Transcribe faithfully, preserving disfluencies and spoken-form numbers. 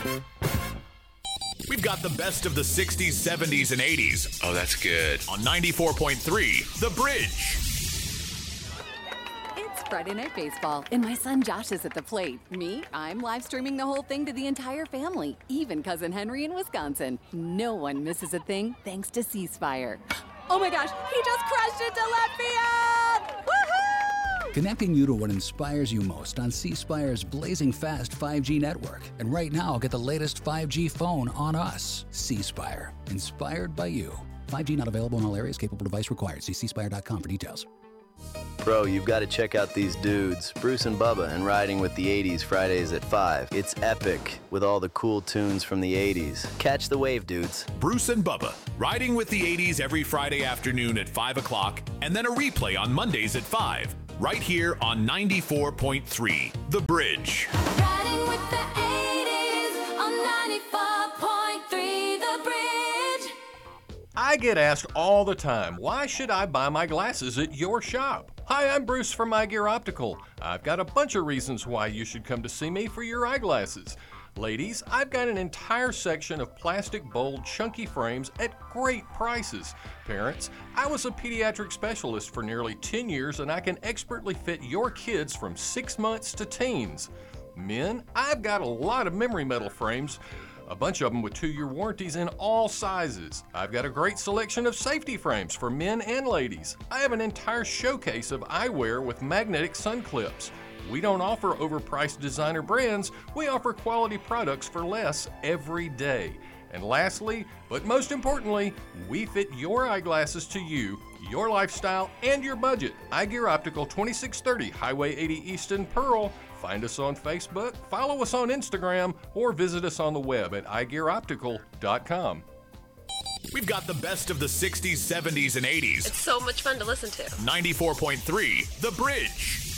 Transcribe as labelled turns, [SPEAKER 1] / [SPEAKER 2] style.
[SPEAKER 1] We've got the best of the sixties, seventies, and eighties.
[SPEAKER 2] Oh, that's good.
[SPEAKER 1] On ninety-four point three, The Bridge.
[SPEAKER 3] It's Friday Night Baseball, and my son Josh is at the plate. Me, I'm live streaming the whole thing to the entire family, even Cousin Henry in Wisconsin. No one misses a thing thanks to C Spire. Oh my gosh, he just crashed into left field! Woohoo!
[SPEAKER 4] Connecting you to what inspires you most on C Spire's blazing fast five G network. And right now, get the latest five G phone on us. C Spire, inspired by you. five G not available in all areas. Capable device required. See c spire dot com for details.
[SPEAKER 5] Bro, you've got to check out these dudes, Bruce and Bubba, and Riding with the eighties Fridays at five. It's epic with all the cool tunes from the eighties. Catch the wave, dudes.
[SPEAKER 1] Bruce and Bubba, Riding with the eighties every Friday afternoon at five o'clock, and then a replay on Mondays at five, right here on ninety-four point three, The Bridge.
[SPEAKER 6] Riding with the eighties on ninety-four point three, The Bridge.
[SPEAKER 7] I get asked all the time, why should I buy my glasses at your shop? Hi, I'm Bruce from My Gear Optical. I've got a bunch of reasons why you should come to see me for your eyeglasses. Ladies, I've got an entire section of plastic, bold, chunky frames at great prices. Parents, I was a pediatric specialist for nearly ten years and I can expertly fit your kids from six months to teens. Men, I've got a lot of memory metal frames, a bunch of them with two-year warranties in all sizes. I've got a great selection of safety frames for men and ladies. I have an entire showcase of eyewear with magnetic sun clips. We don't offer overpriced designer brands, we offer quality products for less every day. And lastly, but most importantly, we fit your eyeglasses to you, your lifestyle, and your budget. iGear Optical, twenty-six thirty Highway eighty East in Pearl. Find us on Facebook, follow us on Instagram, or visit us on the web at i gear optical dot com.
[SPEAKER 1] We've got the best of the sixties, seventies, and eighties.
[SPEAKER 8] It's so much fun to listen to.
[SPEAKER 1] ninety-four point three, The Bridge.